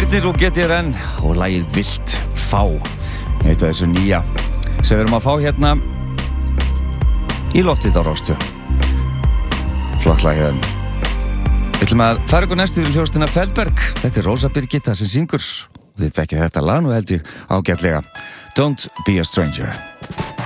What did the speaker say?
Bræðurnir og GTRN og lagið Vilt Fá, eitt af þessu nýja sem við erum að fá hérna í loftið á Rás 2. Flott lag hérna. Við ætlum að fara ykkur næst yfir hljómsveitina Feldberg. Þetta Rósa Birgitta sem syngur og þið þekkið þetta lag nú held ég ágætlega. Don't be a stranger.